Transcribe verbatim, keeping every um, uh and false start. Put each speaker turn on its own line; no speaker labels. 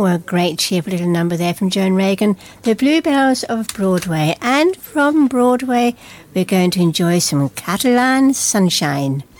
Well, a great cheerful little number there from Joan Reagan, The Bluebells of Broadway. And from Broadway, we're going to enjoy some Catalan sunshine.